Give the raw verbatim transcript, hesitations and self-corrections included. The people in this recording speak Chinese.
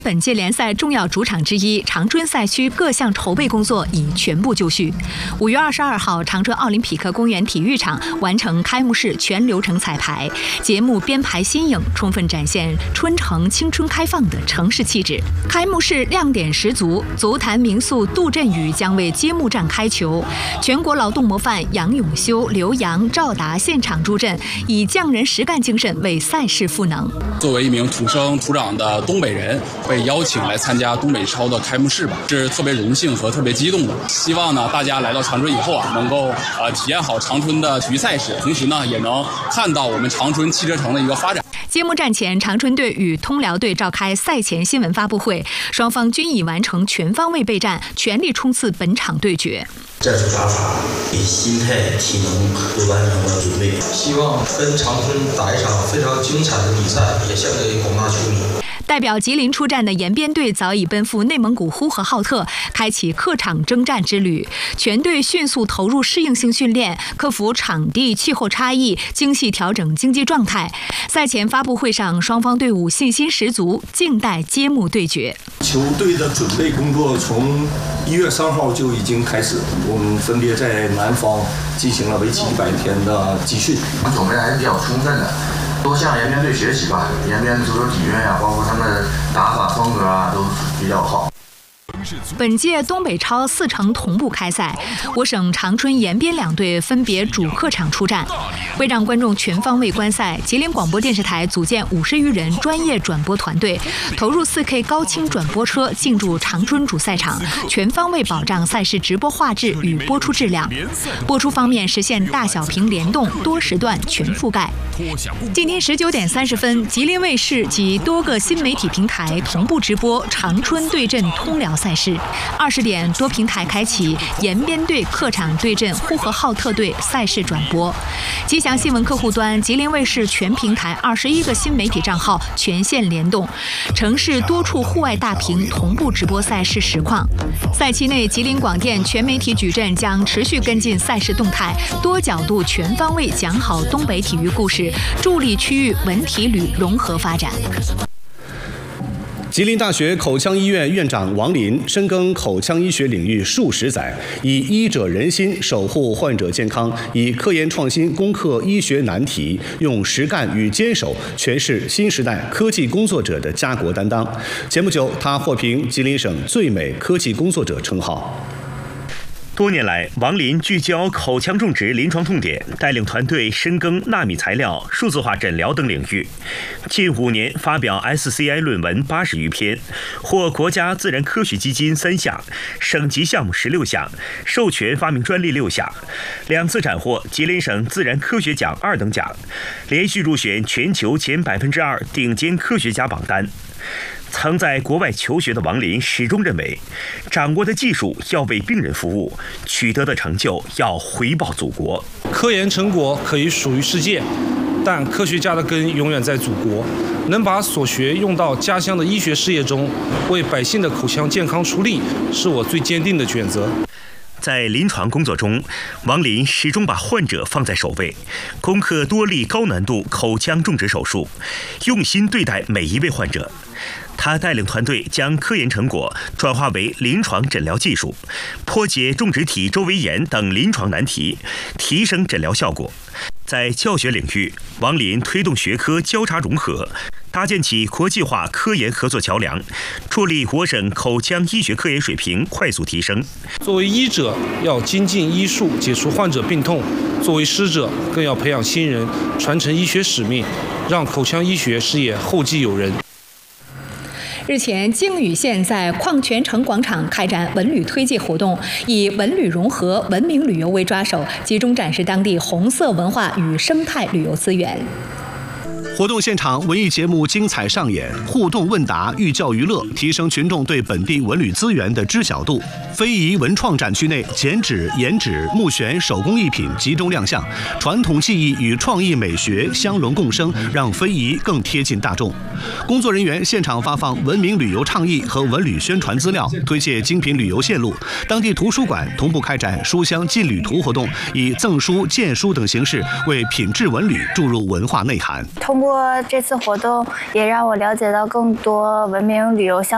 本届联赛重要主场之一，长春赛区各项筹备工作已全部就绪。五月二十二号，长春奥林匹克公园体育场完成开幕式全流程彩排，节目编排新颖，充分展现春城青春开放的城市气质。开幕式亮点十足，足坛名宿杜振宇将为揭幕战开球，全国劳动模范杨永修、刘洋、赵达现场助阵，以匠人实干精神为赛事赋能。 作为一名土生土长的东北人，被邀请来参加东北超的开幕式吧，是特别荣幸和特别激动的。希望呢，大家来到长春以后啊，能够呃体验好长春的体育赛事，同时呢，也能看到我们长春汽车城的一个发展。 揭幕战前，长春队与通辽队召开赛前新闻发布会，双方均已完成全方位备战，全力冲刺本场对决。 战术打法、心态、体能都完成了准备，希望跟长春打一场非常精彩的比赛，也献给广大球迷。 代表吉林出战的延边队早已奔赴内蒙古呼和浩特，开启客场征战之旅。全队迅速投入适应性训练，克服场地、气候差异，精细调整竞技状态。赛前发布会上，双方队伍信心十足，静待揭幕对决。 球队的准备工作从一月三号就已经开始，我们分别在南方进行了为期一百天的集训， 准备还是比较充分的。多向延边队学习吧，延边足球底蕴啊，包括他们打法风格啊，都比较好。 本届东北超四城同步开赛，我省长春、延边两队分别主客场出战。为让观众全方位观赛，吉林广播电视台组建五十余人专业转播团队，投入 四K 高清转播车进驻长春主赛场，全方位保障赛事直播画质与播出质量。播出方面实现大小屏联动，多时段全覆盖。今天十九点三十分，吉林卫视及多个新媒体平台同步直播长春对阵通辽赛事。二十点，多平台开启延边队客场对阵呼和浩特队赛事转播。吉祥新闻客户端、吉林卫视全平台二十一个新媒体账号全线联动，城市多处户外大屏同步直播赛事实况。赛期内，吉林广电全媒体矩阵将持续跟进赛事动态，多角度全方位讲好东北体育故事，助力区域文体旅融合发展。 吉林大学口腔医院院长王林深耕口腔医学领域数十载，以医者仁心守护患者健康，以科研创新攻克医学难题，用实干与坚守诠释新时代科技工作者的家国担当。前不久，他获评吉林省最美科技工作者称号。 多年来，王林聚焦口腔种植临床痛点，带领团队深耕纳米材料、数字化诊疗等领域。近五年发表 S C I 论文八十余篇，获国家自然科学基金三项，省级项目十六项，授权发明专利六项，两次斩获吉林省自然科学奖二等奖，连续入选全球前百分之二顶尖科学家榜单。曾在国外求学的王林始终认为，掌握的技术要为病人服务，取得的成就要回报祖国。 科研成果可以属于世界，但科学家的根永远在祖国。能把所学用到家乡的医学事业中，为百姓的口腔健康出力，是我最坚定的选择。 在临床工作中，王林始终把患者放在首位，攻克多例高难度口腔种植手术，用心对待每一位患者。他带领团队将科研成果转化为临床诊疗技术，破解种植体周围炎等临床难题，提升诊疗效果。在教学领域，王林推动学科交叉融合，搭建起国际化科研合作桥梁，助力我省口腔医学科研水平快速提升。 作为医者，要精进医术，解除患者病痛；作为师者，更要培养新人，传承医学使命，让口腔医学事业后继有人。 日前，靖宇县在矿泉城广场开展文旅推介活动，以文旅融合、文明旅游为抓手，集中展示当地红色文化与生态旅游资源。 活动现场，文艺节目精彩上演，互动问答，寓教于乐，提升群众对本地文旅资源的知晓度。非遗文创展区内，剪纸、研纸、木旋手工艺品集中亮相，传统技艺与创意美学相融共生，让非遗更贴近大众。工作人员现场发放文明旅游倡议和文旅宣传资料，推介精品旅游线路。当地图书馆同步开展书香进旅图活动，以赠书、荐书等形式为品质文旅注入文化内涵。 通过这次活动，也让我了解到更多文明旅游相